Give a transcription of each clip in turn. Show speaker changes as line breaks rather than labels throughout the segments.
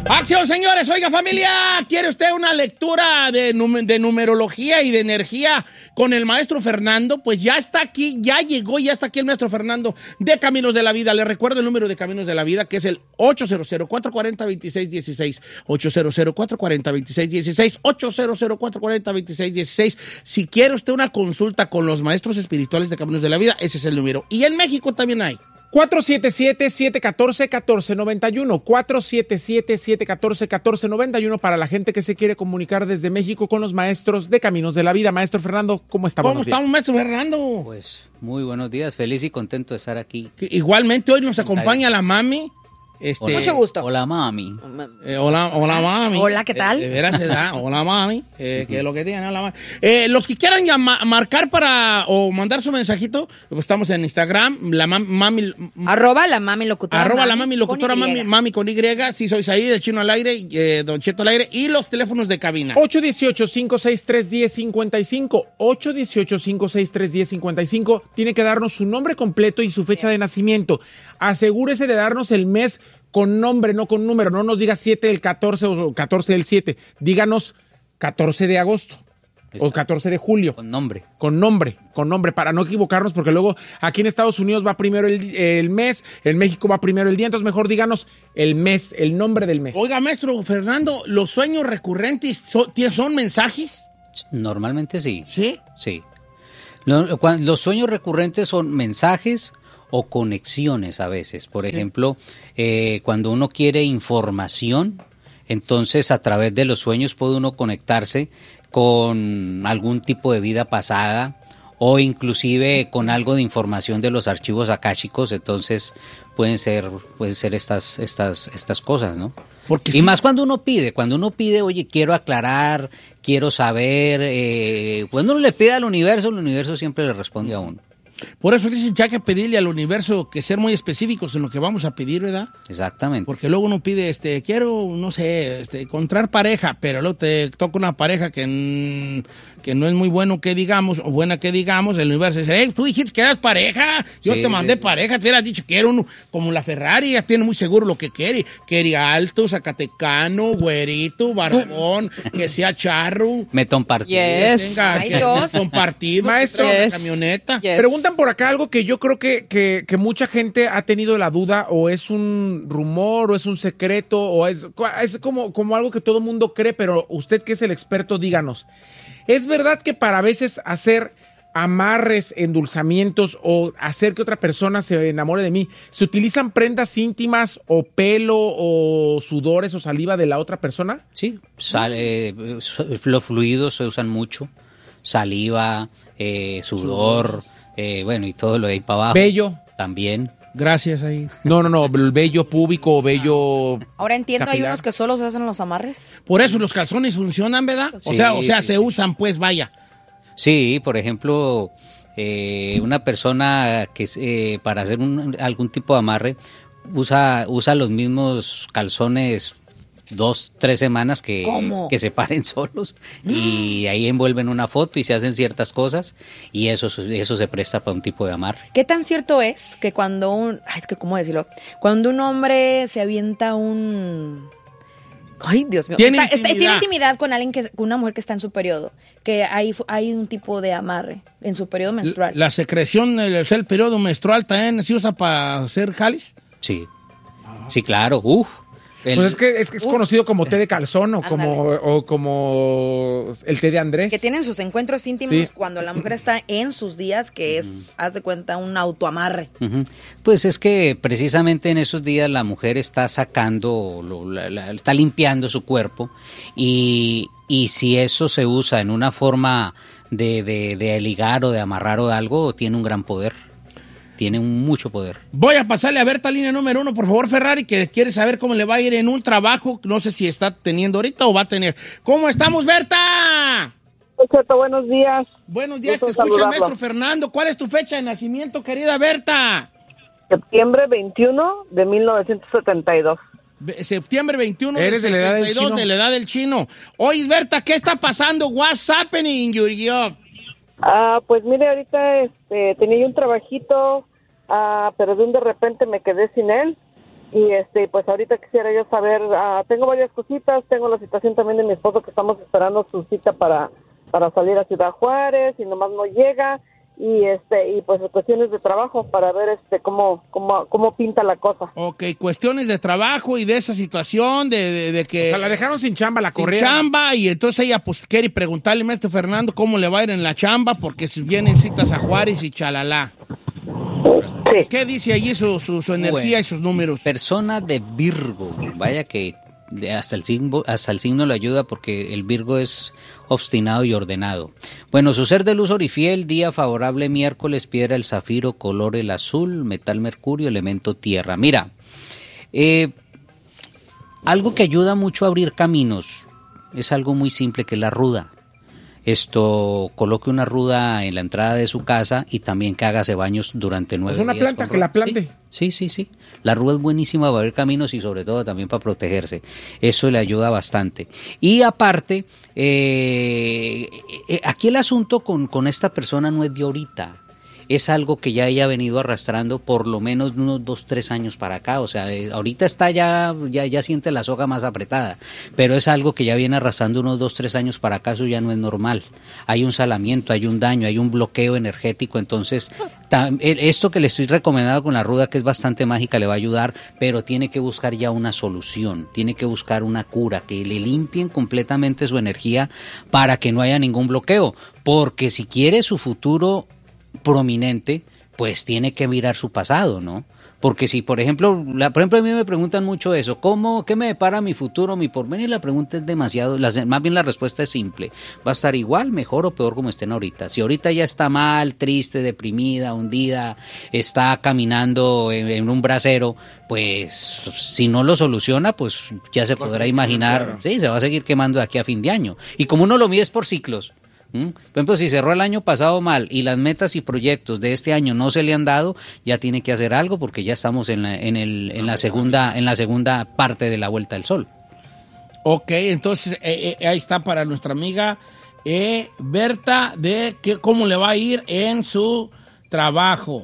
¡Acción, señores! Oiga, familia, ¿quiere usted una lectura de numerología y de energía con el maestro Fernando? Pues ya está aquí, ya llegó, ya está aquí el maestro Fernando de Caminos de la Vida. Le recuerdo el número de Caminos de la Vida, que es el 800-440-2616. 800-440-2616. 800-440-2616. Si quiere usted una consulta con los maestros espirituales de Caminos de la Vida, ese es el número. Y en México también hay. 477-714-1491. 477-714-1491 para la gente que se quiere comunicar desde México con los maestros de Caminos de la Vida. Maestro Fernando, ¿cómo está?
¿Cómo estamos, maestro Fernando? Pues muy buenos días, feliz y contento de estar aquí.
Igualmente hoy nos acompaña la mami.
Mucho gusto.
Hola, mami.
Hola, mami.
Hola, ¿qué tal?
De veras se da. Hola, mami. Que es lo que tiene, hola, mami. Los que quieran marcar o mandar su mensajito, pues estamos en Instagram, la mami.
Arroba la mami locutora.
Arroba la mami locutora, mami con Y. Sí, soy Saí, de Chino al Aire, Don Cheto al Aire. Y los teléfonos de cabina.
818-563-1055. 818-563-1055. Tiene que darnos su nombre completo y su fecha de nacimiento. Asegúrese de darnos el mes con nombre, no con número. No nos diga 7 del 14 o 14 del 7. Díganos 14 de agosto o 14 de julio.
Con nombre.
Con nombre, para no equivocarnos, porque luego aquí en Estados Unidos va primero el mes, en México va primero el día, entonces mejor díganos el mes, el nombre del mes.
Oiga, maestro Fernando, ¿los sueños recurrentes son mensajes?
Normalmente sí.
¿Sí?
Sí. Los sueños recurrentes son mensajes o conexiones a veces. Por ejemplo, cuando uno quiere información, entonces a través de los sueños puede uno conectarse con algún tipo de vida pasada o inclusive con algo de información de los archivos akáshicos. Entonces pueden ser estas cosas, ¿no? Porque y más cuando uno pide, oye, quiero aclarar, quiero saber, cuando uno le pide al universo, el universo siempre le responde a uno.
Por eso dicen que hay que pedirle al universo que ser muy específicos en lo que vamos a pedir, ¿verdad?
Exactamente.
Porque luego uno pide, quiero, no sé, encontrar pareja, pero luego te toca una pareja que no es muy bueno que digamos, o buena que digamos, el universo dice, tú dijiste que eras pareja, yo te mandé pareja, te hubieras dicho, quiero uno, como la Ferrari, ya tiene muy seguro lo que quiere, alto, zacatecano, güerito, barbón, que sea charro.
Metón partido.
Que tenga compartido,
maestro,
una camioneta.
Preguntan por acá algo que yo creo que mucha gente ha tenido la duda, o es un rumor, o es un secreto, o es como algo que todo mundo cree, pero usted que es el experto, díganos. ¿Es verdad que para a veces hacer amarres, endulzamientos o hacer que otra persona se enamore de mí, se utilizan prendas íntimas o pelo o sudores o saliva de la otra persona?
Sí, los fluidos se usan mucho, saliva, sudor, bueno, y todo lo de ahí para abajo.
Vello.
También.
Gracias ahí.
No, el vello púbico o vello
Ahora entiendo,
capilar.
hay unos que solo se hacen los amarres.
Por eso los calzones funcionan, ¿verdad?
Sí,
o sea, se usan, pues, vaya.
Sí, por ejemplo, una persona que para hacer algún tipo de amarre usa los mismos calzones 2-3 semanas que se paren solos y ahí envuelven una foto y se hacen ciertas cosas y eso se presta para un tipo de amarre.
¿Qué tan cierto es que cuando ¿cómo decirlo? Cuando un hombre se avienta Ay, Dios mío. Tiene intimidad con alguien con una mujer que está en su periodo, que hay un tipo de amarre en su periodo menstrual?
La secreción, el periodo menstrual también se usa para hacer jalis.
Sí. Sí, claro.
Pues es que es conocido como té de calzón o como el té de Andrés.
Que tienen sus encuentros íntimos cuando la mujer está en sus días, que es, haz de cuenta, un autoamarre.
Pues es que precisamente en esos días la mujer está sacando, está limpiando su cuerpo y si eso se usa en una forma de ligar o de amarrar o de algo, tiene un gran poder. Tiene mucho poder.
Voy a pasarle a Berta, línea número 1, por favor, Ferrari, que quiere saber cómo le va a ir en un trabajo. No sé si está teniendo ahorita o va a tener. ¿Cómo estamos, Berta?
Cheto, buenos días.
Buenos días, te escucha el maestro Fernando. ¿Cuál es tu fecha de nacimiento, querida Berta?
Septiembre 21 de 1972.
Septiembre 21
¿Eres de la edad del chino?
De la edad del chino. Oye, Berta, ¿qué está pasando? What's happening in your job?
Pues mire, ahorita tenía yo un trabajito, pero de repente me quedé sin él Y pues ahorita quisiera yo saber, tengo varias cositas, tengo la situación también de mi esposo que estamos esperando su cita para salir a Ciudad Juárez y nomás no llega, y pues cuestiones de trabajo para ver cómo pinta la cosa.
Ok, cuestiones de trabajo y de esa situación de que...
O sea, la dejaron sin chamba, la
sin
corrieron.
chamba, y entonces ella pues quiere preguntarle, maestro Fernando, cómo le va a ir en la chamba, porque si vienen citas a Juárez y chalala.
Sí.
¿Qué dice allí su energía
Bueno,
y sus números?
Persona de Virgo, vaya que hasta el signo le ayuda porque el Virgo es obstinado y ordenado. Bueno, su ser de luz orifiel, día favorable miércoles, piedra el zafiro, color el azul, metal mercurio, elemento tierra. Mira, algo que ayuda mucho a abrir caminos es algo muy simple, que es la ruda. Coloque una ruda en la entrada de su casa y también que hágase baños durante 9 días.
Es una planta,
con
que la
ruda.
plante.
Sí. La ruda es buenísima para abrir caminos y sobre todo también para protegerse. Eso le ayuda bastante. Y aparte, aquí el asunto con esta persona no es de ahorita. Es algo que ya ella ha venido arrastrando por lo menos unos 2-3 años para acá. O sea, ahorita está ya siente la soga más apretada, pero es algo que ya viene arrastrando unos 2-3 años para acá. Eso ya no es normal. Hay un salamiento, hay un daño, hay un bloqueo energético. Entonces, esto que le estoy recomendando con la ruda, que es bastante mágica, le va a ayudar, pero tiene que buscar ya una solución, tiene que buscar una cura, que le limpien completamente su energía para que no haya ningún bloqueo. Porque si quiere su futuro prominente, pues tiene que mirar su pasado, ¿no? Porque si, por ejemplo, a mí me preguntan mucho eso, ¿qué me depara mi futuro, mi porvenir? La pregunta es demasiado, más bien la respuesta es simple, va a estar igual, mejor o peor como estén ahorita. Si ahorita ya está mal, triste, deprimida, hundida, está caminando en un brasero, pues si no lo soluciona, pues ya se podrá imaginar, claro. Sí, se va a seguir quemando de aquí a fin de año. Y como uno lo mide es por ciclos. Por ejemplo, si cerró el año pasado mal y las metas y proyectos de este año no se le han dado, ya tiene que hacer algo porque ya estamos en la segunda parte de la vuelta del sol.
Ok, entonces ahí está para nuestra amiga Berta de cómo le va a ir en su trabajo.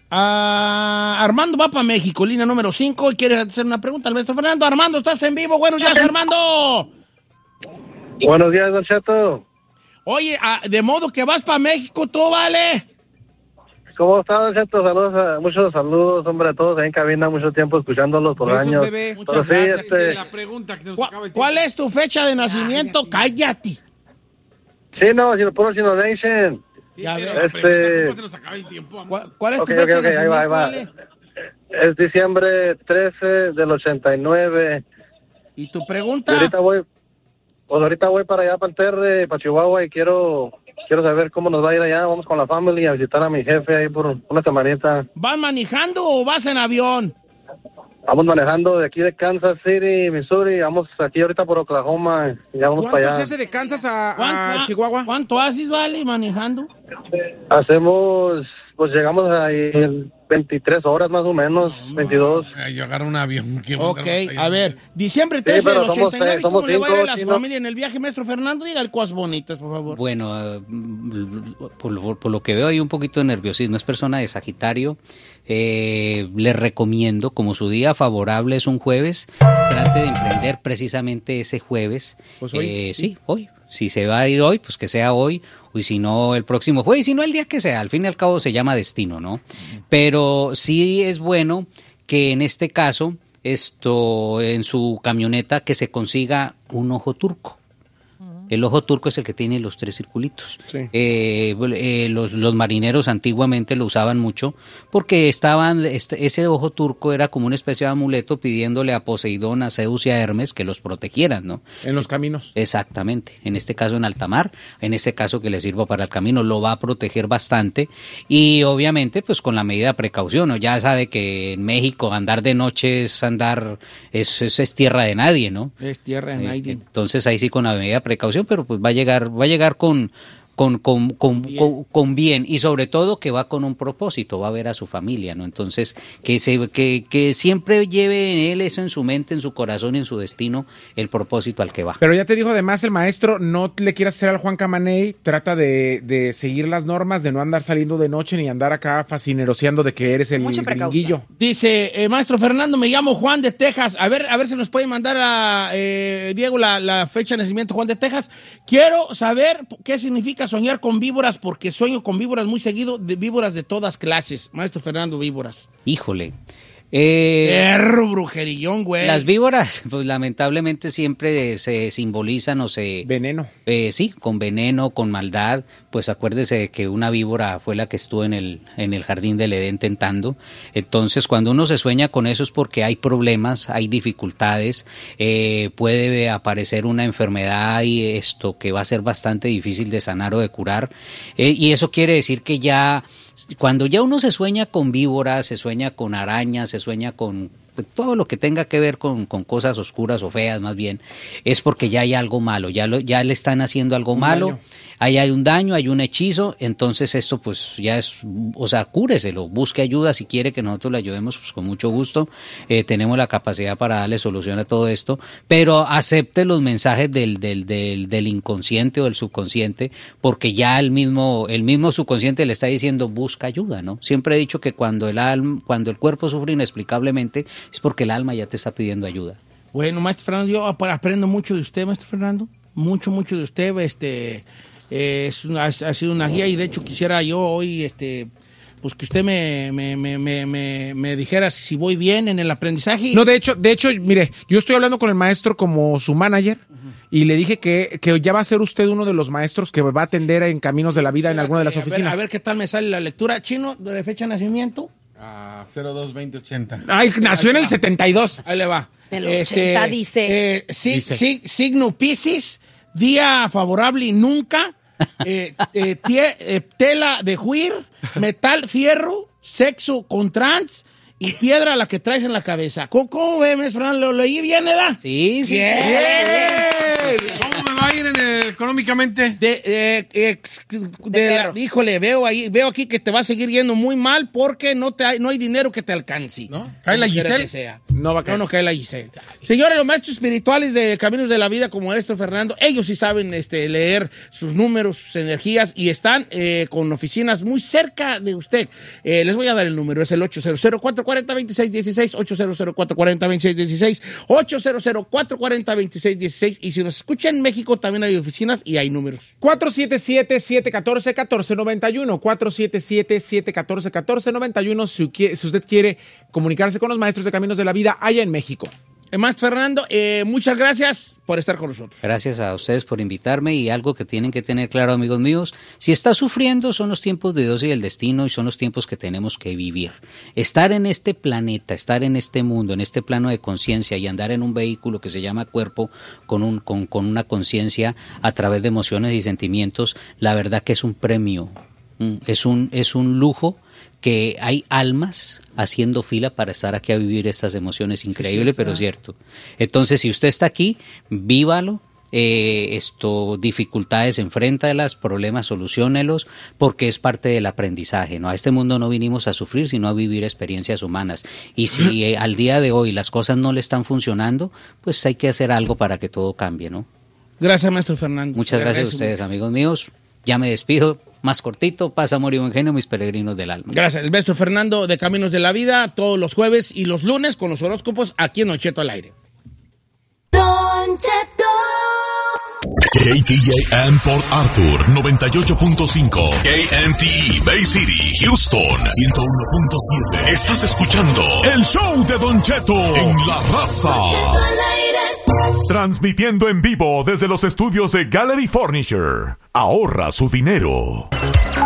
Armando va para México, línea número 5, y quiere hacer una pregunta al maestro Fernando. Armando, estás en vivo. Buenos días, Armando.
Buenos días, Don Cheto.
Oye, de modo que vas para México tú, ¿vale?
¿Cómo está, Don Cheto? Muchos saludos, hombre, a todos ahí en cabina, mucho tiempo escuchándolos por
Besos,
años.
Bebé.
Muchas gracias. La pregunta que nos acaba de ¿Cuál es tu fecha de nacimiento? Cállate.
Sí, no, si lo pongo Sino Nation.
Sí, ¿cuál es tu fecha de nacimiento,
ahí va.
¿vale?
Es diciembre 13 del 89.
¿Y tu pregunta?
Y ahorita voy para allá, para el Terre, para Chihuahua, y quiero saber cómo nos va a ir allá. Vamos con la familia a visitar a mi jefe ahí por una semanita.
¿Vas manejando o vas en avión?
Vamos manejando de aquí de Kansas City, Missouri. Vamos aquí ahorita por Oklahoma. Ya vamos para allá.
¿Cuánto se hace de Kansas a Chihuahua?
¿Cuánto haces, vale, manejando?
Pues llegamos ahí 23 horas más o menos, 22.
Yo agarro un avión.
Ok, a ver, diciembre 13 del 89, ¿cómo le va a ir a las familias en el viaje, maestro Fernando? Diga cosas bonitas, por favor.
Bueno, por lo que veo hay un poquito de nerviosismo, es persona de Sagitario. Le recomiendo, como su día favorable es un jueves, trate de emprender precisamente ese jueves.
Pues hoy.
Sí, hoy. Si se va a ir hoy, pues que sea hoy, y si no el próximo jueves, y si no el día que sea, al fin y al cabo se llama destino, ¿no? Pero sí es bueno que en este caso, en su camioneta, que se consiga un ojo turco. El ojo turco es el que tiene los 3 circulitos.
Sí.
Los marineros antiguamente lo usaban mucho porque ese ojo turco era como una especie de amuleto pidiéndole a Poseidón, a Zeus y a Hermes que los protegieran, ¿no?
En los caminos.
Exactamente. En este caso en alta mar, en este caso que le sirva para el camino, lo va a proteger bastante y obviamente pues con la medida de precaución, ¿no? Ya sabe que en México andar de noche es tierra de nadie, ¿no?
Es tierra de nadie.
Entonces ahí sí con la medida de precaución, pero pues va a llegar con con bien, y sobre todo que va con un propósito, va a ver a su familia, ¿no? Entonces, que siempre lleve en él eso, en su mente, en su corazón y en su destino, el propósito al que va.
Pero ya te dijo además el maestro, no le quieras hacer al Juan Camaney, trata de seguir las normas, de no andar saliendo de noche ni andar acá fascineroseando de que eres el gringuillo.
Dice, maestro Fernando, me llamo Juan de Texas. A ver si nos puede mandar a Diego la fecha de nacimiento, Juan de Texas. Quiero saber qué significa soñar con víboras, porque sueño con víboras muy seguido, de víboras de todas clases. Maestro Fernando, víboras.
Híjole.
Brujerillón, güey.
Las víboras, pues lamentablemente siempre se simbolizan o se...
Veneno.
Sí, con veneno, con maldad. Pues acuérdese de que una víbora fue la que estuvo en el jardín del Edén tentando. Entonces, cuando uno se sueña con eso es porque hay problemas, hay dificultades, puede aparecer una enfermedad y esto que va a ser bastante difícil de sanar o de curar. Y eso quiere decir que ya, cuando ya uno se sueña con víboras, se sueña con arañas, se sueña con todo lo que tenga que ver con cosas oscuras o feas más bien, es porque ya hay algo malo, ya le están haciendo algo malo, ahí hay un daño, hay un hechizo, entonces esto pues ya es, o sea, cúreselo, busque ayuda si quiere que nosotros le ayudemos, pues con mucho gusto, tenemos la capacidad para darle solución a todo esto, pero acepte los mensajes del inconsciente o del subconsciente, porque ya el mismo subconsciente le está diciendo busca ayuda, ¿no? Siempre he dicho que cuando el cuerpo sufre inexplicablemente es porque el alma ya te está pidiendo ayuda. Bueno, maestro Fernando, yo aprendo mucho de usted, maestro Fernando, mucho de usted, ha sido una guía, y de hecho quisiera yo hoy, pues que usted me dijera si voy bien en el aprendizaje.
No, de hecho, mire, yo estoy hablando con el maestro como su manager, y le dije que ya va a ser usted uno de los maestros que va a atender en Caminos de la Vida, sí, en alguna de las oficinas.
A ver qué tal me sale la lectura. Chino, de fecha de nacimiento.
02-20-80.
Ay, nació en el 72.
Ahí le va.
Del 80 dice.
Signo Piscis, día favorable y nunca. Tela de juir, metal, fierro, sexo con trans y piedra la que traes en la cabeza. ¿Cómo ve, maestro Fernando? ¿Lo leí bien, edad?
Sí.
Bien.
¿Cómo me va a ir económicamente?
Híjole, veo aquí que te va a seguir yendo muy mal porque no hay dinero que te alcance.
¿No? ¿Cae la Giselle?
No va a caer.
No cae la Giselle. Señores, los maestros espirituales de Caminos de la Vida, como el maestro Fernando, ellos sí saben leer sus números, sus energías, y están con oficinas muy cerca de usted. Les voy a dar el número, es el 800-440-2616, 800-440-2616, 800-440-2616, y si nos escuchan en México también hay oficinas y hay números.
477-714-1491, 477-714-1491, si usted quiere comunicarse con los maestros de Caminos de la Vida allá en México.
Maestro Fernando, muchas gracias por estar con nosotros.
Gracias a ustedes por invitarme, y algo que tienen que tener claro, amigos míos, si está sufriendo son los tiempos de Dios y del destino, y son los tiempos que tenemos que vivir. Estar en este planeta, estar en este mundo, en este plano de conciencia, y andar en un vehículo que se llama cuerpo con una conciencia a través de emociones y sentimientos, la verdad que es un premio, es un lujo, que hay almas haciendo fila para estar aquí a vivir estas emociones. Increíble, sí, pero cierto. Entonces, si usted está aquí, vívalo. Dificultades, enfréntalas, problemas, soluciónelos, porque es parte del aprendizaje, ¿no? A este mundo no vinimos a sufrir, sino a vivir experiencias humanas. Y si al día de hoy las cosas no le están funcionando, pues hay que hacer algo para que todo cambie, ¿no?
Gracias, maestro Fernando.
Muchas gracias a ustedes, amigos míos. Ya me despido. Más cortito, paz, amor y buen genio, mis peregrinos del alma.
Gracias. El maestro Fernando de Caminos de la Vida, todos los jueves y los lunes con los horóscopos aquí en Don Cheto al aire.
Don Cheto.
KTJM Port Arthur 98.5, KMTE Bay City, Houston 101.7. Estás escuchando el show de Don Cheto en La Raza. Transmitiendo en vivo desde los estudios de Gallery Furniture. Ahorra su dinero.